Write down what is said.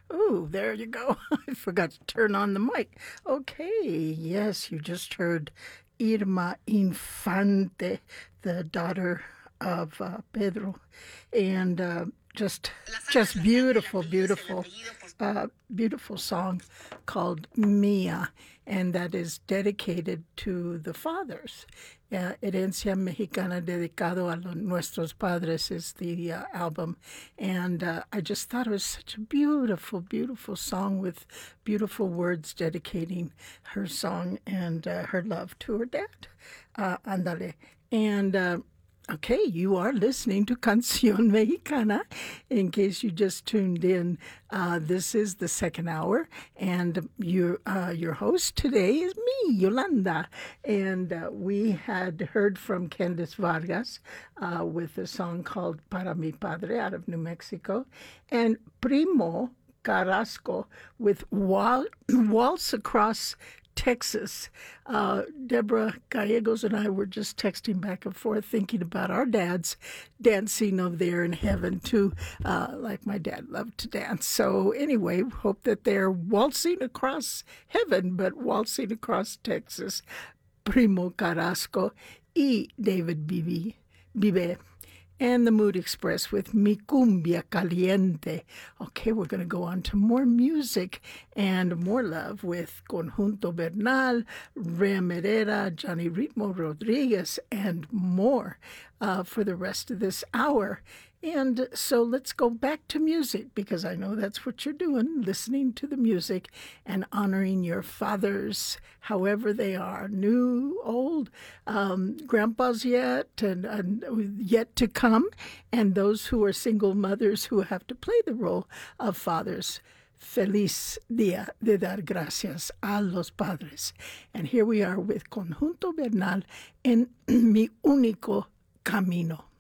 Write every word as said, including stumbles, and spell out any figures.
Ooh, there you go. I forgot to turn on the mic. Okay, yes, you just heard Irma Infante, the daughter of uh, Pedro, and uh, just just beautiful, beautiful, uh, beautiful song called Mia, and that is dedicated to the fathers. Uh, Herencia Mexicana Dedicado a los, Nuestros Padres is the uh, album, and uh, I just thought it was such a beautiful, beautiful song with beautiful words dedicating her song and uh, her love to her dad. Uh, andale. And uh, okay, you are listening to Canción Mexicana. In case you just tuned in, uh, this is the second hour, and your uh, your host today is me, Yolanda. And uh, we had heard from Candice Vargas uh, with a song called Para Mi Padre out of New Mexico, and Primo Carrasco with Wal- Waltz Across Texas. Uh, Deborah Gallegos and I were just texting back and forth, thinking about our dads dancing over there in heaven too, uh, like my dad loved to dance. So anyway, hope that they're waltzing across heaven, but waltzing across Texas. Primo Carrasco y David Bibi, Bibe. And the Mood Express with Mi Cumbia Caliente. Okay, we're going to go on to more music and more love with Conjunto Bernal, Ram Herrera, Johnny Ritmo Rodriguez, and more uh, for the rest of this hour. And so let's go back to music, because I know that's what you're doing, listening to the music and honoring your fathers, however they are, new, old, um, grandpas yet, and, and yet to come, and those who are single mothers who have to play the role of fathers. Feliz Día de Dar Gracias a los Padres. And here we are with Conjunto Bernal en Mi Único Camino.